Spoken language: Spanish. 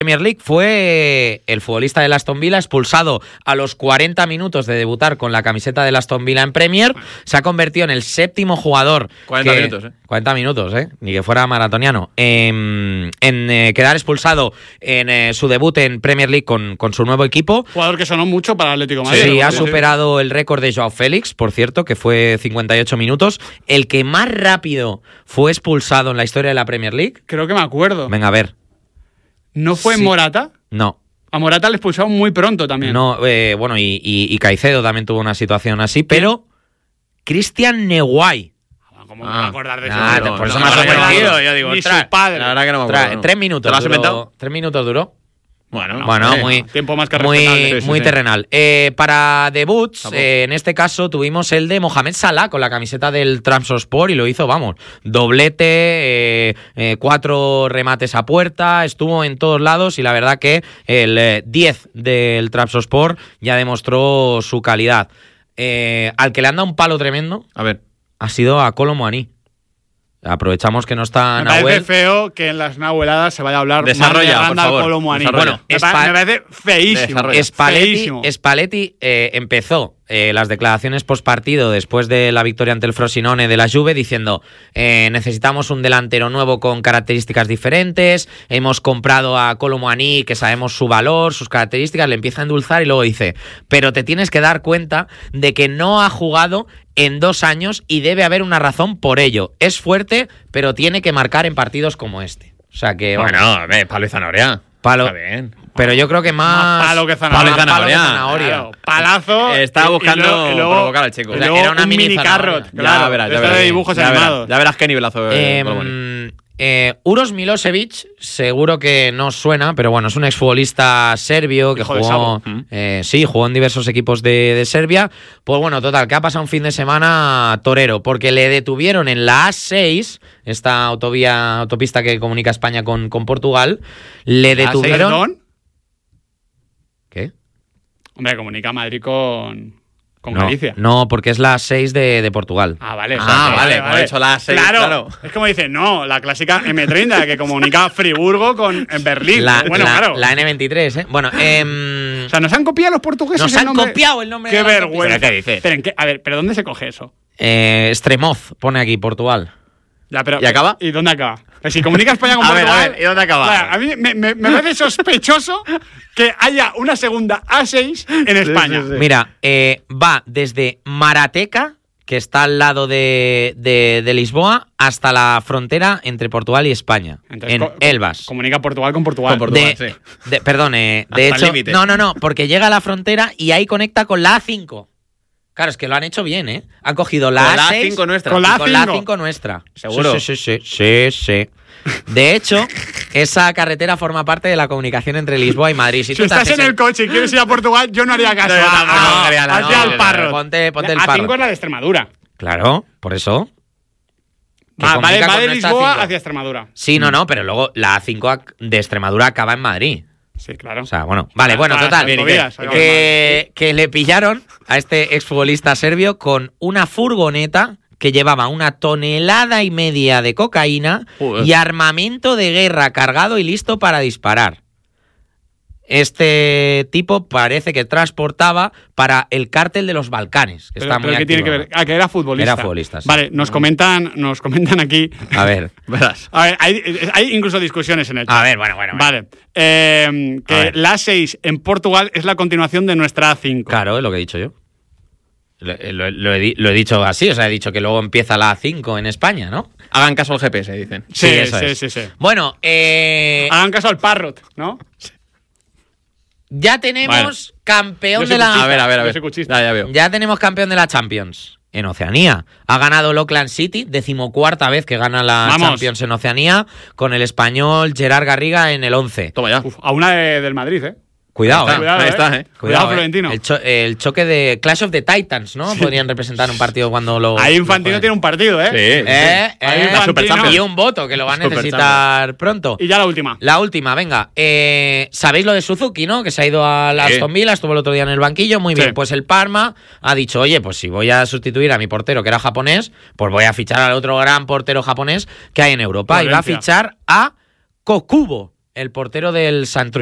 Premier League fue el futbolista del Aston Villa expulsado a los 40 minutos de debutar con la camiseta del Aston Villa en Premier. Se ha convertido en el séptimo jugador 40 minutos, ni que fuera maratoniano, en quedar expulsado en su debut en Premier League con su nuevo equipo. Jugador que sonó mucho para el Atlético de Madrid. Sí, ha superado el récord de Joao Félix, por cierto, que fue 58 minutos. El que más rápido fue expulsado en la historia de la Premier League. Creo que me acuerdo. Venga, a ver. ¿No fue Morata? No. A Morata le expulsaron muy pronto también. No, bueno, y Caicedo también tuvo una situación así, pero Cristian Neguay. ¿Cómo me voy a acordar de eso? Por eso me ha sorprendido. Yo digo, ni su padre. La verdad que no me acuerdo. 3 minutos. ¿Te lo has inventado? 3 minutos duró. Bueno, muy tiempo más que respetable. Muy terrenal. Para debuts, en este caso tuvimos el de Mohamed Salah con la camiseta del Trabzonspor y lo hizo, doblete, 4 remates a puerta, estuvo en todos lados y la verdad que el 10 del Trabzonspor ya demostró su calidad. Al que le han dado un palo tremendo ha sido a Kolo Muani. Aprovechamos que no está Nahuel. Me parece feo que en las Nahueladas se vaya a hablar Desarrolla, más de por favor. Kolo Muani. Bueno, me parece feísimo. Spalletti empezó las declaraciones postpartido después de la victoria ante el Frosinone de la Juve diciendo necesitamos un delantero nuevo con características diferentes, hemos comprado a Kolo Muani que sabemos su valor, sus características, le empieza a endulzar y luego dice, pero te tienes que dar cuenta de que no ha jugado en 2 años y debe haber una razón por ello. Es fuerte, pero tiene que marcar en partidos como este. O sea que... palo y zanahoria. Palo. Está bien. Pero yo creo que más palo que zanahoria. Claro, palazo. Estaba buscando y luego, provocar al chico. Era una mini carrot. Ya verás. De dibujos animados. Ya verás qué nivelazo. Uros Milosevic, seguro que no suena, pero bueno, es un exfutbolista serbio que jugó en diversos equipos de Serbia. Pues bueno, total, que ha pasado un fin de semana torero, porque le detuvieron en la A6, esta autopista que comunica España con Portugal, le detuvieron... ¿Perdón? ¿Qué? Hombre, comunica Madrid con Galicia. No, porque es la 6 de Portugal. Ah, vale. Vale. Por eso la 6, claro. Es como dice, la clásica M30 que comunica Friburgo con Berlín. La N23, ¿eh? Bueno, o sea, ¿nos han copiado los portugueses nos han copiado el nombre. ¡Qué vergüenza! ¿Qué dices? ¿Pero dónde se coge eso? Estremoz, pone aquí, Portugal. ¿Y acaba? ¿Y dónde acaba? Si comunica España con Portugal... A ver, ¿y dónde acaba? A mí me parece sospechoso que haya una segunda A6 en España. Sí. Mira, va desde Marateca, que está al lado de Lisboa, hasta la frontera entre Portugal y España. Entonces, en Elvas. Comunica Portugal con Portugal. Perdón, de hecho... No, porque llega a la frontera y ahí conecta con la A5. Claro, es que lo han hecho bien, ¿eh? Han cogido la A6 A5 nuestra. Con la A5 nuestra. ¿Seguro? Sí. De hecho, esa carretera forma parte de la comunicación entre Lisboa y Madrid. Si estás en el coche y quieres ir a Portugal, yo no haría caso. Hacia el Parro. Ponte el Parro. A5 es la de Extremadura. Claro, por eso. Va de Lisboa hacia Extremadura. Sí, no, pero luego la A5 de Extremadura acaba en Madrid. Sí, claro. O sea, total. Que le pillaron a este exfutbolista serbio con una furgoneta que llevaba 1,5 toneladas de cocaína y armamento de guerra cargado y listo para disparar. Este tipo parece que transportaba para el cártel de los Balcanes. Que está muy ¿qué tiene que ver? Que era futbolista. Era futbolista, sí. Vale, nos comentan aquí. A ver, verás. A ver, hay incluso discusiones en el chat. A ver, bueno. Vale. Que la A6 en Portugal es la continuación de nuestra A5. Claro, es lo que he dicho yo. Lo he dicho así, o sea, he dicho que luego empieza la A5 en España, ¿no? Hagan caso al GPS, dicen. Sí. Bueno, hagan caso al Parrot, ¿no? Ya tenemos campeón de la... A ver. Ya veo. Ya tenemos campeón de la Champions en Oceanía. Ha ganado el Auckland City, 14ª vez que gana la Champions en Oceanía, con el español Gerard Garriga en el 11. Toma ya. A una del Madrid, ¿eh? Cuidado, ahí está. Cuidado, Florentino. El choque de Clash of the Titans, ¿no? Sí. Podrían representar un partido cuando lo... Ahí Infantino tiene un partido, ¿eh? Sí. Y un voto, que lo va a necesitar pronto. Y ya la última. Venga. ¿Sabéis lo de Suzuki, no? Que se ha ido al Aston Villa, estuvo el otro día en el banquillo. Muy bien, pues el Parma ha dicho, oye, pues si voy a sustituir a mi portero, que era japonés, pues voy a fichar al otro gran portero japonés que hay en Europa. Y va a fichar a Kokubo. El portero del Santruy.